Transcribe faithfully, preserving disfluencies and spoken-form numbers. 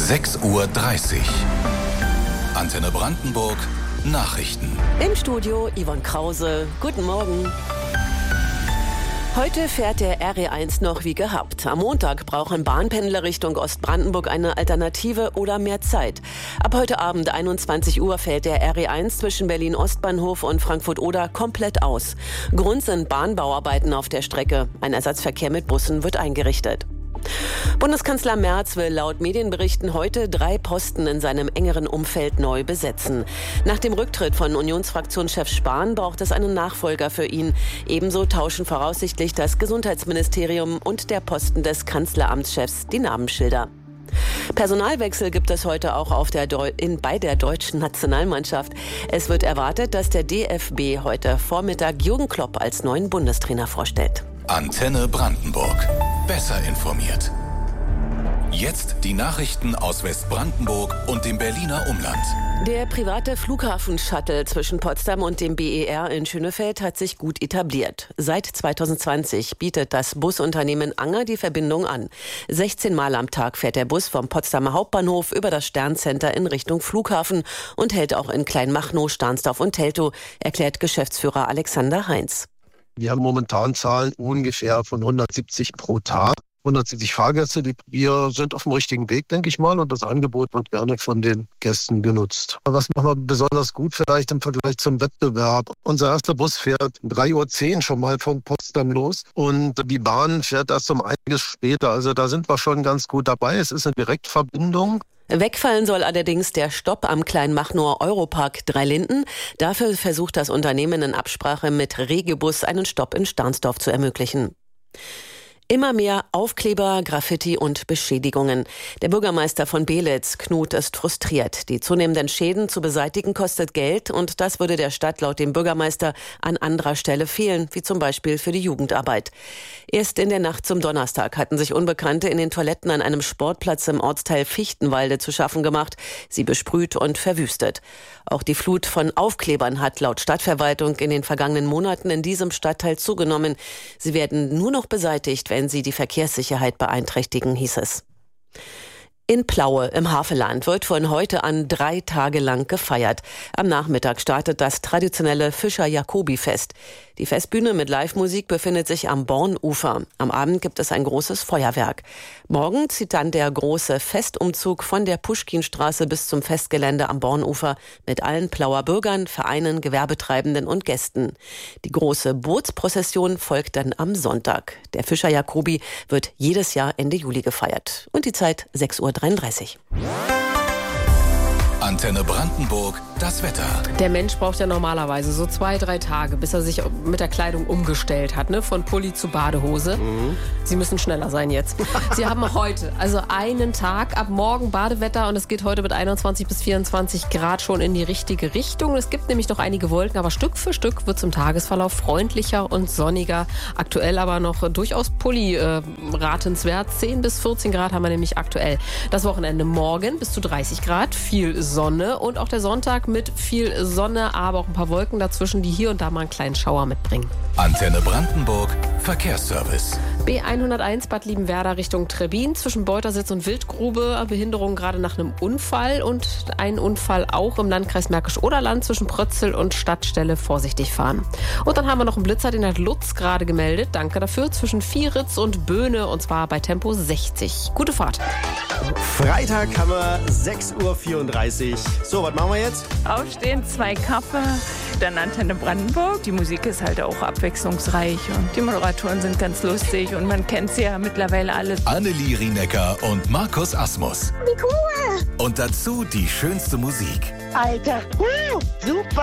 sechs Uhr dreißig. Antenne Brandenburg, Nachrichten. Im Studio Yvonne Krause. Guten Morgen. Heute fährt der R E eins noch wie gehabt. Am Montag brauchen Bahnpendler Richtung Ostbrandenburg eine Alternative oder mehr Zeit. Ab heute Abend einundzwanzig Uhr fällt der R E eins zwischen Berlin-Ostbahnhof und Frankfurt-Oder komplett aus. Grund sind Bahnbauarbeiten auf der Strecke. Ein Ersatzverkehr mit Bussen wird eingerichtet. Bundeskanzler Merz will laut Medienberichten heute drei Posten in seinem engeren Umfeld neu besetzen. Nach dem Rücktritt von Unionsfraktionschef Spahn braucht es einen Nachfolger für ihn. Ebenso tauschen voraussichtlich das Gesundheitsministerium und der Posten des Kanzleramtschefs die Namensschilder. Personalwechsel gibt es heute auch auf der Deu- in, bei der deutschen Nationalmannschaft. Es wird erwartet, dass der D F B heute Vormittag Jürgen Klopp als neuen Bundestrainer vorstellt. Antenne Brandenburg. Besser informiert. Jetzt die Nachrichten aus Westbrandenburg und dem Berliner Umland. Der private Flughafen-Shuttle zwischen Potsdam und dem B E R in Schönefeld hat sich gut etabliert. Seit zweitausendzwanzig bietet das Busunternehmen Anger die Verbindung an. sechzehn Mal am Tag fährt der Bus vom Potsdamer Hauptbahnhof über das Sterncenter in Richtung Flughafen und hält auch in Kleinmachnow, Stahnsdorf und Teltow, erklärt Geschäftsführer Alexander Heinz. Wir haben momentan Zahlen ungefähr von hundertsiebzig pro Tag. hundertsiebzig Fahrgäste, die wir sind auf dem richtigen Weg, denke ich mal. Und das Angebot wird gerne von den Gästen genutzt. Was machen wir besonders gut vielleicht im Vergleich zum Wettbewerb? Unser erster Bus fährt um drei Uhr zehn schon mal von Potsdam los. Und die Bahn fährt erst um einiges später. Also da sind wir schon ganz gut dabei. Es ist eine Direktverbindung. Wegfallen soll allerdings der Stopp am Kleinmachnower Europark Dreilinden. Dafür versucht das Unternehmen in Absprache mit Regiobus einen Stopp in Stahnsdorf zu ermöglichen. Immer mehr Aufkleber, Graffiti und Beschädigungen. Der Bürgermeister von Beelitz, Knut, ist frustriert. Die zunehmenden Schäden zu beseitigen kostet Geld und das würde der Stadt laut dem Bürgermeister an anderer Stelle fehlen, wie zum Beispiel für die Jugendarbeit. Erst in der Nacht zum Donnerstag hatten sich Unbekannte in den Toiletten an einem Sportplatz im Ortsteil Fichtenwalde zu schaffen gemacht, sie besprüht und verwüstet. Auch die Flut von Aufklebern hat laut Stadtverwaltung in den vergangenen Monaten in diesem Stadtteil zugenommen. Sie werden nur noch beseitigt, wenn sie die Verkehrssicherheit beeinträchtigen, hieß es. In Plaue im Havelland wird von heute an drei Tage lang gefeiert. Am Nachmittag startet das traditionelle Fischer-Jacobi-Fest. Die Festbühne mit Live-Musik befindet sich am Bornufer. Am Abend gibt es ein großes Feuerwerk. Morgen zieht dann der große Festumzug von der Puschkinstraße bis zum Festgelände am Bornufer mit allen Plauer Bürgern, Vereinen, Gewerbetreibenden und Gästen. Die große Bootsprozession folgt dann am Sonntag. Der Fischer-Jacobi wird jedes Jahr Ende Juli gefeiert. Und die Zeit sechs Uhr dreiunddreißig. Antenne Brandenburg, das Wetter. Der Mensch braucht ja normalerweise so zwei, drei Tage, bis er sich mit der Kleidung umgestellt hat, ne? Von Pulli zu Badehose. Mhm. Sie müssen schneller sein jetzt. Sie haben heute, also einen Tag, ab morgen Badewetter und es geht heute mit einundzwanzig bis vierundzwanzig Grad schon in die richtige Richtung. Es gibt nämlich noch einige Wolken, aber Stück für Stück wird zum Tagesverlauf freundlicher und sonniger. Aktuell aber noch durchaus Pulli äh, ratenswert. zehn bis vierzehn Grad haben wir nämlich aktuell. Das Wochenende morgen bis zu dreißig Grad, viel Sonne und auch der Sonntag mit viel Sonne, aber auch ein paar Wolken dazwischen, die hier und da mal einen kleinen Schauer mitbringen. Antenne Brandenburg, Verkehrsservice. B hunderteins Bad Liebenwerda Richtung Trebbin zwischen Beutersitz und Wildgrube. Behinderung gerade nach einem Unfall und ein Unfall auch im Landkreis Märkisch-Oderland zwischen Prötzel und Stadtstelle. Vorsichtig fahren. Und dann haben wir noch einen Blitzer, den hat Lutz gerade gemeldet. Danke dafür. Zwischen Vieritz und Böhne und zwar bei Tempo sechzig. Gute Fahrt. Freitag haben wir sechs Uhr vierunddreißig. So, was machen wir jetzt? Aufstehen, zwei Kaffee, dann Antenne Brandenburg. Die Musik ist halt auch abwechslungsreich und die Moderatoren sind ganz lustig und man kennt sie ja mittlerweile alle. Annelie Rienecker und Markus Asmus. Wie cool! Und dazu die schönste Musik. Alter, uh, super!